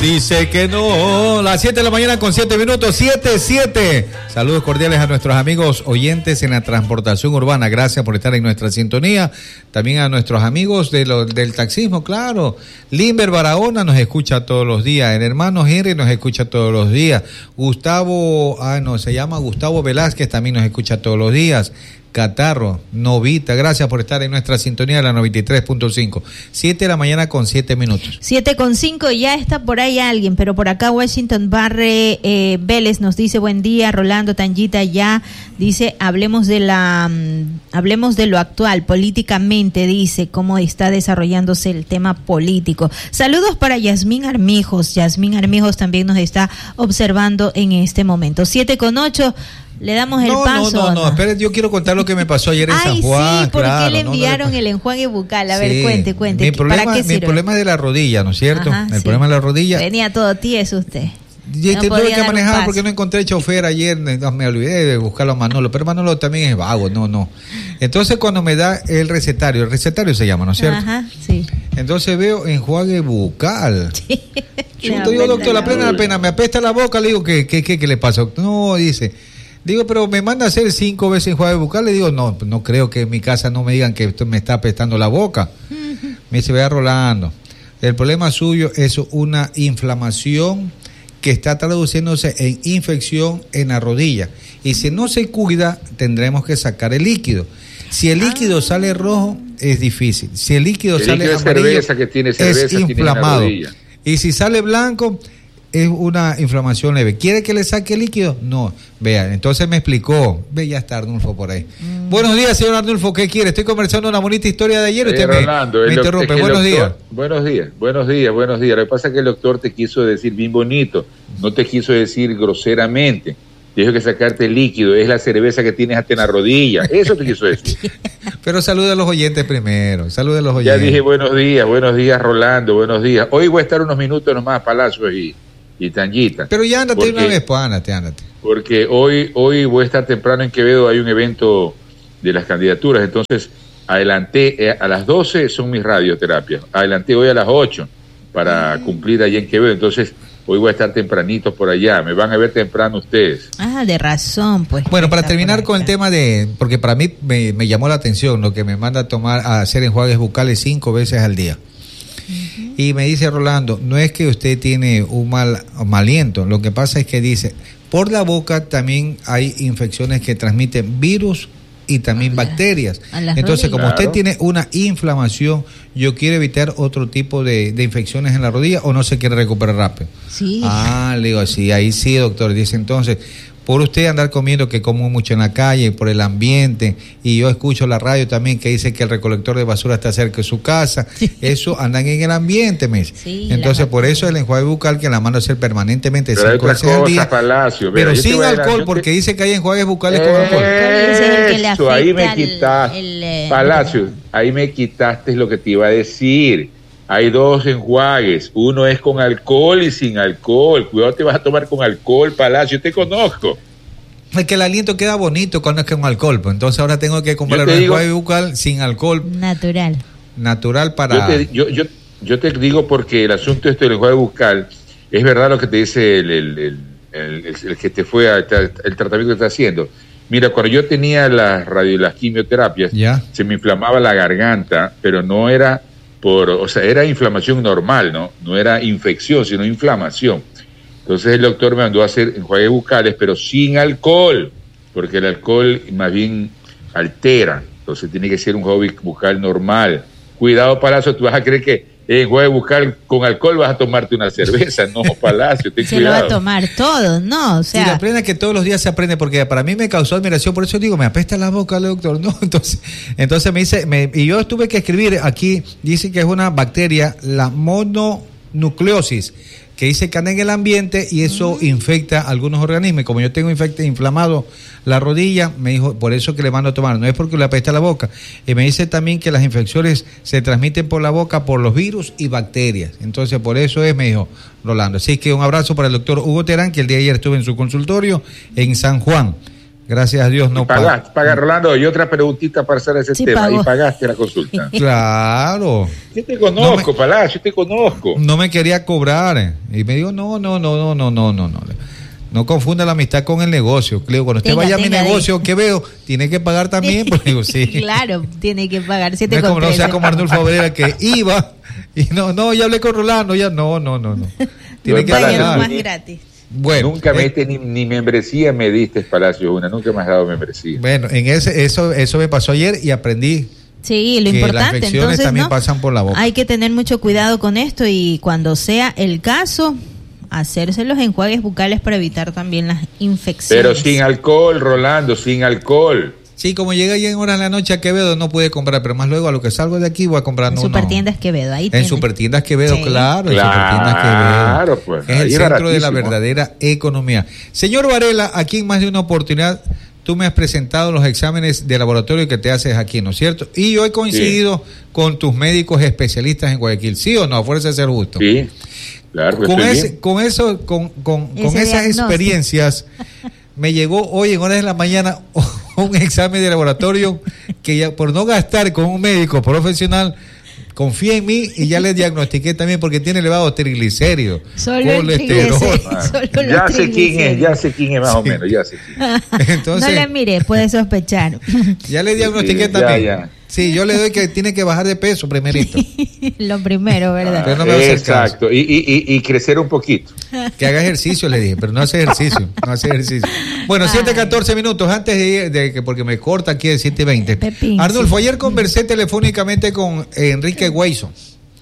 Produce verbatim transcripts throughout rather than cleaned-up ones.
Dice que no, las siete de la mañana con siete minutos, siete, siete. Saludos cordiales a nuestros amigos oyentes en la transportación urbana, gracias por estar en nuestra sintonía. También a nuestros amigos de lo, del taxismo, claro. Limber Barahona nos escucha todos los días, el hermano Henry nos escucha todos los días. Gustavo, ah no, se llama Gustavo Velázquez, también nos escucha todos los días. Catarro, Novita, gracias por estar en nuestra sintonía de la noventa y tres punto cinco. siete de la mañana con siete minutos. siete con cinco, ya está por ahí alguien, pero por acá Washington Barre eh, Vélez nos dice buen día, Rolando Tangita ya dice hablemos de la um, hablemos de lo actual políticamente, dice cómo está desarrollándose el tema político. Saludos para Yasmín Armijos, Yasmín Armijos también nos está observando en este momento. siete con ocho. Le damos el no, paso. No, no, no, espere, yo quiero contar lo que me pasó ayer en Ay, San Juan. Sí, ¿por claro, qué le no, enviaron no le... el enjuague bucal? A ver, sí. cuente, cuente. Mi problema, ¿Para qué sirve? Mi problema es de la rodilla, ¿no es cierto? Ajá, el sí. problema de la rodilla. Venía todo tieso usted. Y no tuve que manejar un porque no encontré chofer ayer, no, me olvidé de buscarlo a Manolo, pero Manolo también es vago, no, no. Entonces cuando me da el recetario, el recetario se llama, ¿no es cierto? Ajá, sí. Entonces veo enjuague bucal. Sí. Chuto, yo, doctor, la plena la pena, me apesta la boca, le digo, ¿qué, qué, qué, qué le pasa? No, dice... Digo, pero me manda a hacer cinco veces enjuague bucal. Le digo, no, no creo que en mi casa no me digan que esto me está apestando la boca. Uh-huh. Me dice, vea Rolando, el problema suyo es una inflamación que está traduciéndose en infección en la rodilla. Y si no se cuida, tendremos que sacar el líquido. Si el líquido ah. sale rojo, es difícil. Si el líquido el sale líquido amarillo, cerveza que tiene cerveza, es inflamado. Y si sale blanco... es una inflamación leve. ¿Quiere que le saque el líquido? No. Vea, entonces me explicó. Ve, ya está Arnulfo por ahí. Mm. Buenos días, señor Arnulfo. ¿Qué quiere? Estoy conversando una bonita historia de ayer. Usted eh, Rolando, me, me interrumpe. Buenos doctor, días. Buenos días, buenos días, buenos días. Lo que pasa es que el doctor te quiso decir bien bonito. No te quiso decir groseramente. Dijo que sacarte el líquido. Es la cerveza que tienes hasta en la rodilla. Eso te quiso decir. Pero saluda a los oyentes primero. Saluda a los oyentes. Ya dije buenos días, buenos días, Rolando. Buenos días. Hoy voy a estar unos minutos nomás, Palacio y... y Tangita. Pero ya ándate porque, una vez, pues ándate, ándate. Porque hoy, hoy voy a estar temprano en Quevedo, hay un evento de las candidaturas, entonces adelanté, eh, a las doce son mis radioterapias, adelanté hoy a las ocho para mm. cumplir allá en Quevedo, entonces hoy voy a estar tempranito por allá, me van a ver temprano ustedes. Ah, de razón, pues. Bueno, para terminar con el tema de, porque para mí me, me llamó la atención lo que me manda a tomar, a hacer enjuagues bucales cinco veces al día. Y me dice Rolando, no es que usted tiene un mal, un mal aliento, lo que pasa es que dice, por la boca también hay infecciones que transmiten virus y también la, bacterias. Entonces, rodillas. Como usted claro. tiene una inflamación, yo quiero evitar otro tipo de, de infecciones en la rodilla o no se quiere recuperar rápido. Sí. Ah, le digo, sí, ahí sí, doctor. Dice, entonces, por usted andar comiendo, que como mucho en la calle, por el ambiente, y yo escucho la radio también que dice que el recolector de basura está cerca de su casa, sí. Eso andan en el ambiente, me dice. Sí, entonces por eso el enjuague bucal que la mando a hacer permanentemente pero cinco veces al día, Palacio, pero mira, sin alcohol, te... porque dice que hay enjuagues bucales eh, con alcohol. Eso, ahí me quitaste, el, el, Palacio, ahí me quitaste lo que te iba a decir. Hay dos enjuagues, uno es con alcohol y sin alcohol. Cuidado, te vas a tomar con alcohol, Palacio, yo te conozco. Es que el aliento queda bonito cuando es con alcohol, pues entonces ahora tengo que comprar un enjuague bucal sin alcohol. Natural. Natural para... Yo te, yo, yo, yo te digo porque el asunto este del enjuague bucal, es verdad lo que te dice el, el, el, el, el, el que te fue a, el tratamiento que está haciendo. Mira, cuando yo tenía las radio, las quimioterapias, ¿ya? Se me inflamaba la garganta, pero no era... por, o sea, era inflamación normal, ¿no? No era infección, sino inflamación. Entonces el doctor me mandó a hacer enjuagues bucales, pero sin alcohol, porque el alcohol más bien altera. Entonces tiene que ser un enjuague bucal normal. Cuidado, Palacio, tú vas a creer que en enjuague bucal con alcohol vas a tomarte una cerveza. No, Palacio, ten se cuidado. Se lo va a tomar todo, ¿no? O sea... Y la plena es que todos los días se aprende, porque para mí me causó admiración, por eso digo, me apesta la boca, doctor, ¿no? Entonces, entonces me dice, me, y yo tuve que escribir aquí, dice que es una bacteria, la mononucleosis, que dice que anda en el ambiente y eso mm. infecta algunos organismos. Y como yo tengo infecte, inflamado la rodilla, me dijo, por eso que le mando a tomar, no es porque le apesta la boca. Y me dice también que las infecciones se transmiten por la boca por los virus y bacterias. Entonces, por eso es, me dijo Rolando. Así que un abrazo para el doctor Hugo Terán, que el día de ayer estuve en su consultorio en San Juan. Gracias a Dios no pagaste. Paga, Rolando, y otra preguntita para hacer ese sí, tema. pagó. Y pagaste la consulta. Claro. Yo te conozco, no me, Palacio, yo te conozco. No me quería cobrar. Y me dijo, no, no, no, no, no, no, no, no. No confunda la amistad con el negocio. Digo, cuando usted tenga, vaya tenga, a mi negocio, diga. ¿Qué veo? Tiene que pagar también. Pues digo, sí. Claro, tiene que pagar. Siete no es como no sea como Arnulfo Obrera que iba y no, no, ya hablé con Rolando, ya no, no, no, no. Tiene que pagar. Más gratis. Bueno, nunca me eh, ni, ni membresía me diste, Palacio, una, nunca me has dado membresía. Bueno, en ese eso eso me pasó ayer y aprendí. Sí, lo que importante, las infecciones entonces, también ¿no? pasan por la boca. Hay que tener mucho cuidado con esto y cuando sea el caso, hacerse los enjuagues bucales para evitar también las infecciones. Pero sin alcohol, Rolando, sin alcohol. Sí, como llegué ayer en horas de la noche a Quevedo, no pude comprar, pero más luego a lo que salgo de aquí voy a comprar. En no, Supertiendas Quevedo, ahí En tiene. Supertiendas Quevedo, sí. claro, en claro, Supertiendas Quevedo. Pues, es el centro de la verdadera economía. Señor Varela, aquí en más de una oportunidad tú me has presentado los exámenes de laboratorio que te haces aquí, ¿no es cierto? Y yo he coincidido sí. con tus médicos especialistas en Guayaquil, ¿sí o no? A fuerza de ser justo. Sí, claro. Con, ese, con eso, con, con, con esas experiencias, me llegó hoy en horas de la mañana un examen de laboratorio que ya por no gastar con un médico profesional, confía en mí y ya le diagnostiqué también porque tiene elevado triglicéridos, colesterol. Ya sé quién es, ya sé quién es más sí. o menos, ya sé quién. Entonces, no le mire, puede sospechar. Ya le diagnostiqué sí, también. Ya, ya. Sí, yo le doy que tiene que bajar de peso primerito. Lo primero, ¿verdad? Ah, no me exacto, y, y, y crecer un poquito. Que haga ejercicio, le dije, pero no hace ejercicio, no hace ejercicio. Bueno, siete catorce minutos antes de, de que, porque me corta aquí de siete veinte. Arnulfo, ayer conversé telefónicamente con Enrique Guayso.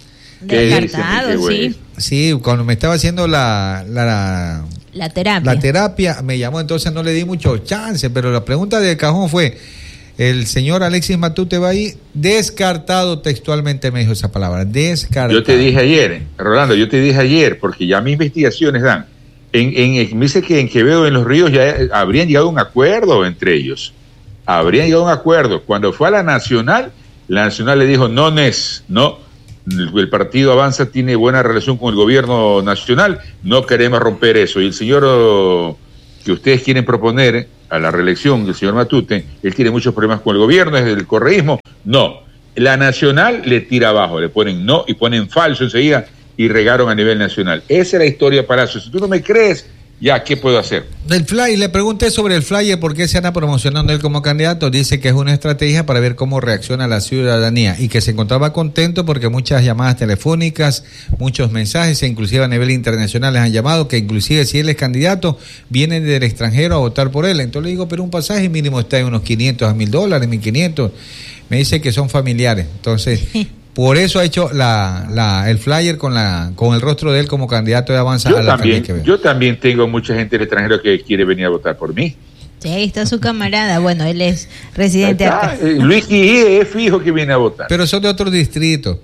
Descartado, sí. Sí, cuando me estaba haciendo la, la, la terapia. La terapia, me llamó, entonces no le di mucho chance, pero la pregunta de cajón fue... El señor Alexis Matute va ahí, descartado textualmente me dijo esa palabra, descartado. Yo te dije ayer, Rolando, yo te dije ayer, porque ya mis investigaciones dan, en, en, me dice que en Quevedo, en Los Ríos, ya habrían llegado a un acuerdo entre ellos, habrían llegado a un acuerdo. Cuando fue a la Nacional, la Nacional le dijo, no, Nes, no, el partido Avanza tiene buena relación con el gobierno nacional, no queremos romper eso. Y el señor oh, que ustedes quieren proponer a la reelección, el señor Matute, él tiene muchos problemas con el gobierno, es del correísmo. No, la Nacional le tira abajo, le ponen no y ponen falso enseguida y regaron a nivel nacional. Esa es la historia, Palacio. Si tú no me crees, ya, ¿qué puedo hacer? Del flyer, le pregunté sobre el flyer, ¿por qué se anda promocionando él como candidato? Dice que es una estrategia para ver cómo reacciona la ciudadanía y que se encontraba contento porque muchas llamadas telefónicas, muchos mensajes, e inclusive a nivel internacional les han llamado, que inclusive si él es candidato, vienen del extranjero a votar por él. Entonces le digo, pero un pasaje mínimo está en unos quinientos a mil dólares, mil quinientos. Me dice que son familiares. Entonces... Por eso ha hecho la, la, el flyer con la con el rostro de él como candidato de Avanza yo a la también, que Yo también tengo mucha gente del extranjero que quiere venir a votar por mí. Sí, ahí está su camarada. Bueno, él es residente está, acá. Eh, Luis Guille es fijo que viene a votar. Pero son de otro distrito.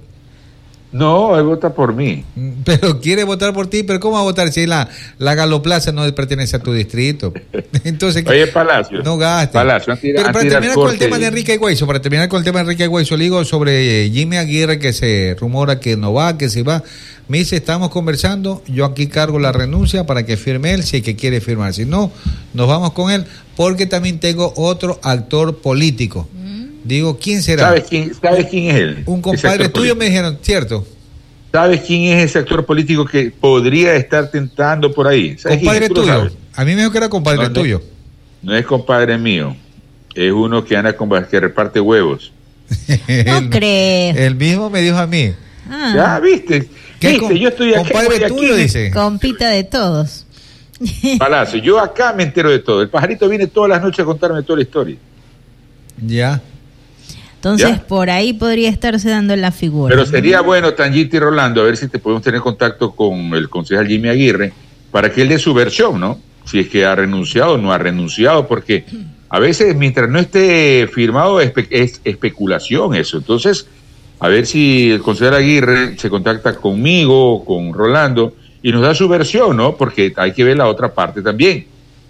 No, él vota por mí. Pero quiere votar por ti, pero ¿cómo va a votar si la, la Galoplaza no pertenece a tu distrito? Entonces, oye, Palacio. No gastes. Palacio, tira, pero para terminar con el tema de Enrique Guayso, para terminar con el tema de Enrique Guayso, le digo sobre Jimmy Aguirre, que se rumora que no va, que se va. Me dice, estamos conversando, yo aquí cargo la renuncia para que firme él, si es que quiere firmar. Si no, nos vamos con él, porque también tengo otro actor político. Digo, ¿quién será? ¿Sabes quién, ¿sabes quién es él? Un compadre tuyo político. Me dijeron, ¿cierto? ¿Sabes quién es ese actor político que podría estar tentando por ahí? ¿Compadre tuyo? A mí me dijo que era compadre no, tuyo. No, no es compadre mío. Es uno que anda con, que reparte huevos. No creo. El mismo me dijo a mí. Ah. Ya, ¿viste? ¿Viste? Com- yo estoy aquí. Compadre tuyo, aquí, dice. Compita de todos. Palacio, yo acá me entero de todo. El pajarito viene todas las noches a contarme toda la historia. Ya. Entonces, ¿Ya? por ahí podría estarse dando la figura. Pero sería ¿no? bueno, Tangita y Rolando, a ver si te podemos tener contacto con el concejal Jimmy Aguirre para que él dé su versión, ¿no? Si es que ha renunciado o no ha renunciado, porque a veces mientras no esté firmado es, espe- es especulación eso. Entonces, a ver si el concejal Aguirre se contacta conmigo, con Rolando, y nos da su versión, ¿no? Porque hay que ver la otra parte también.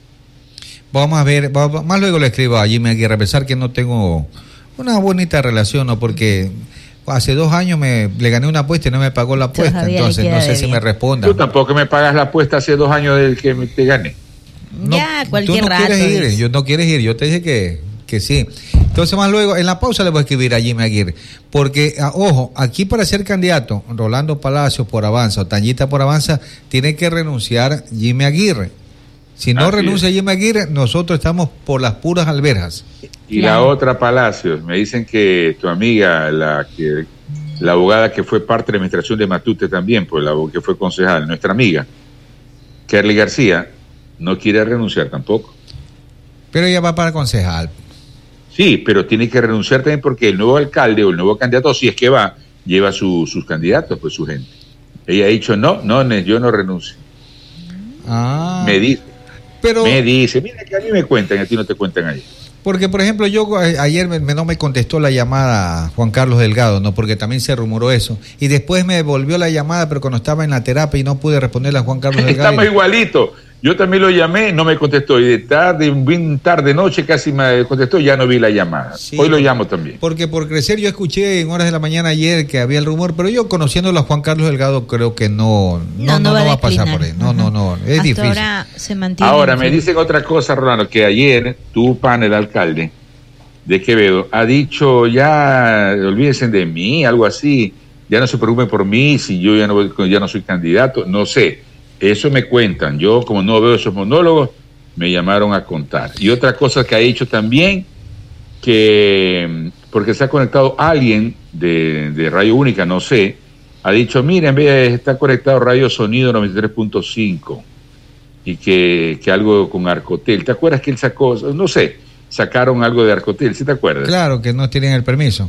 Vamos a ver, vamos, más luego le escribo a Jimmy Aguirre, a pesar que no tengo una bonita relación, ¿no? Porque hace dos años me le gané una apuesta y no me pagó la apuesta, entonces no sé si me responda. Tú tampoco me pagas la apuesta hace dos años del que me, te gané. No, ya, cualquier tú no rato. quieres ir, es. yo no quieres ir, yo te dije que, que sí. Entonces, más luego, en la pausa le voy a escribir a Jimmy Aguirre, porque, ah, ojo, aquí para ser candidato, Rolando Palacios por Avanza o Tanyita por Avanza, tiene que renunciar Jimmy Aguirre. Si no Así renuncia es. Jimmy Aguirre, nosotros estamos por las puras alberjas. Y Claro. la otra, Palacios, me dicen que tu amiga, la que la abogada que fue parte de la administración de Matute también, pues la que fue concejal, nuestra amiga, Kerly García, no quiere renunciar tampoco. Pero ella va para concejal. Sí, pero tiene que renunciar también porque el nuevo alcalde o el nuevo candidato, si es que va, lleva su, sus candidatos, pues su gente. Ella ha dicho, no, no, yo no renuncio. Ah, Me dice, pero... me dice, mira que a mí me cuentan, a ti no te cuentan ahí. Porque, por ejemplo, yo a- ayer me, me- no me contestó la llamada Juan Carlos Delgado, ¿no? Porque también se rumoró eso. Y después me devolvió la llamada, pero cuando estaba en la terapia y no pude responderle a Juan Carlos Delgado. Estamos igualitos. Yo también lo llamé, no me contestó. Y de tarde, bien tarde, noche, casi me contestó, ya no vi la llamada. Sí, Hoy lo llamo también. Porque por crecer yo escuché en horas de la mañana ayer que había el rumor, pero yo conociéndolo a Juan Carlos Delgado creo que no no, no, no va a pasar por ahí. No, no, no, es Hasta difícil. ahora se mantiene. Ahora, en me firme. dicen otra cosa, Rolando, que ayer tu pan, el alcalde de Quevedo, ha dicho, ya, olvídense de mí, algo así, ya no se preocupen por mí, si yo ya no, ya no soy candidato, no sé. Eso me cuentan. Yo, como no veo esos monólogos, me llamaron a contar. Y otra cosa que ha dicho también, que porque se ha conectado alguien de, de Radio Única, no sé, ha dicho, mira, en vez de estar conectado Radio Sonido noventa y tres punto cinco y que, que algo con Arcotel. ¿Te acuerdas que él sacó, no sé, sacaron algo de Arcotel? ¿Sí te acuerdas? Claro que no tienen el permiso.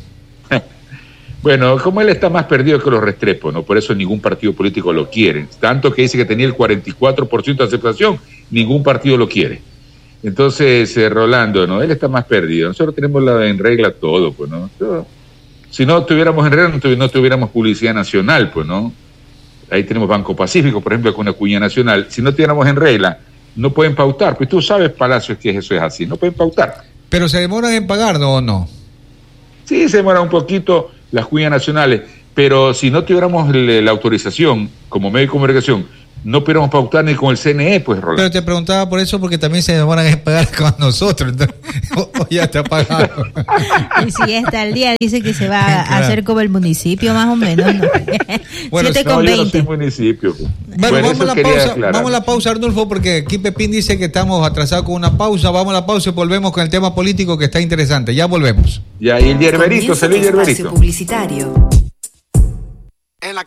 Bueno, como él está más perdido que los Restrepo, ¿no? Por eso ningún partido político lo quiere. Tanto que dice que tenía el cuarenta y cuatro por ciento de aceptación, ningún partido lo quiere. Entonces, eh, Rolando, ¿no? Él está más perdido. Nosotros tenemos la, en regla todo, pues, ¿no? Yo, si no tuviéramos en regla, no, tuvi- no tuviéramos publicidad nacional, pues, ¿no? Ahí tenemos Banco Pacífico, por ejemplo, con una cuña nacional. Si no tuviéramos en regla, no pueden pautar. Pues tú sabes, Palacios, que eso es así. No pueden pautar. Pero se demoran en pagar, ¿no o no? Sí, se demora un poquito las cuñas nacionales, pero si no tuviéramos le- la autorización como medio de comunicación, no pudiéramos pautar ni con el C N E, pues, Rolando. Pero te preguntaba por eso porque también se demoran en pagar con nosotros. Entonces, o, o ya está pagado. Y si está al día, dice que se va a Claro. hacer como el municipio, más o menos. ¿no? Bueno, siete No, con yo no soy veinte. municipio. pues. Bueno, vamos, eso a la quería pausa, aclarar. vamos a la pausa, Arnulfo, porque aquí Pepín dice que estamos atrasados con una pausa. Vamos a la pausa y volvemos con el tema político que está interesante. Ya volvemos. Ya, y el yerberito, Comienza salió el tu espacio yerberito. publicitario.